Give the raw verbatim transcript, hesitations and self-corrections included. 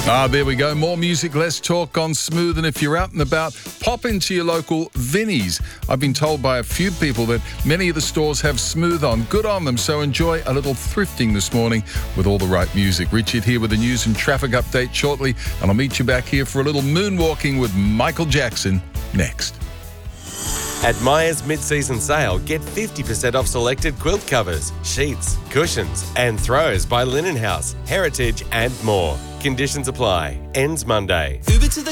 Ah, there we go. More music, less talk on Smooth. And if you're out and about, pop into your local Vinnie's. I've been told by a few people that many of the stores have Smooth on. Good on them. So enjoy a little thrifting this morning with all the right music. Richard here with the news and traffic update shortly. And I'll meet you back here for a little moonwalking with Michael Jackson next. At Myers mid-season sale, get fifty percent off selected quilt covers, sheets, cushions and throws by Linen House, Heritage and more. Conditions apply. Ends Monday. Uber to the